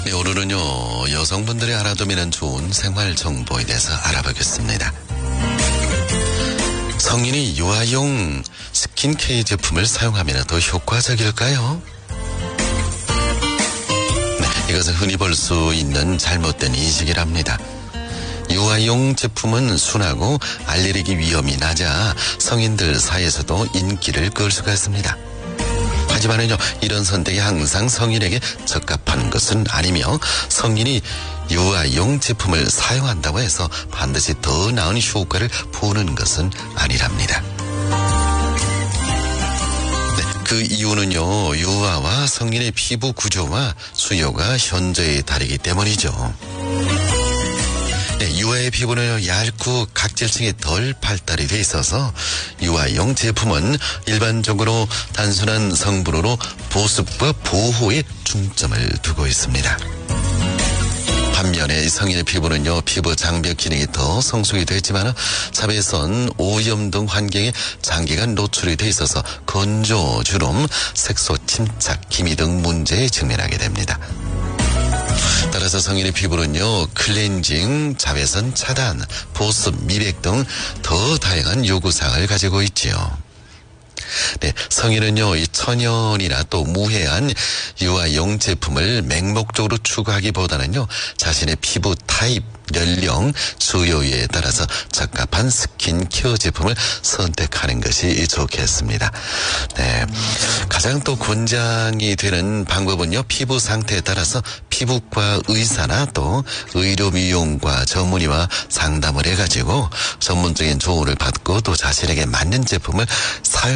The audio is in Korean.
네, 오늘은요, 여성분들이 알아두면 좋은 생활 정보에 대해서 알아보겠습니다. 성인이 유아용 스킨케어 제품을 사용하면 더 효과적일까요? 네, 이것은 흔히 볼 수 있는 잘못된 인식이랍니다. 유아용 제품은 순하고 알레르기 위험이 낮아 성인들 사이에서도 인기를 끌 수가 있습니다. 하지만은요, 이런 선택이 항상 성인에게 적합한 것은 아니며 성인이 유아용 제품을 사용한다고 해서 반드시 더 나은 효과를 보는 것은 아니랍니다. 네, 그 이유는요, 유아와 성인의 피부 구조와 수요가 현저히 다르기 때문이죠. 네, 유아의 피부는 얇고 각질층이 덜 발달이 돼 있어서 유아용 제품은 일반적으로 단순한 성분으로 보습과 보호에 중점을 두고 있습니다. 반면에 성인의 피부는요, 피부 장벽 기능이 더 성숙이 되지만 자외선, 오염 등 환경에 장기간 노출이 돼 있어서 건조, 주름, 색소 침착, 기미 등 문제에 직면하게 됩니다. 따라서 성인의 피부는요, 클렌징, 자외선 차단, 보습, 미백 등 더 다양한 요구사항을 가지고 있지요. 네, 성인은요, 이 천연이나 또 무해한 유아용 제품을 맹목적으로 추구하기보다는요, 자신의 피부 타입, 연령, 수요에 따라서 적합한 스킨케어 제품을 선택하는 것이 좋겠습니다. 네, 가장 또 권장이 되는 방법은요, 피부 상태에 따라서 피부과 의사나 또 의료 미용과 전문의와 상담을 해가지고 전문적인 조언을 받고 또 자신에게 맞는 제품을 사용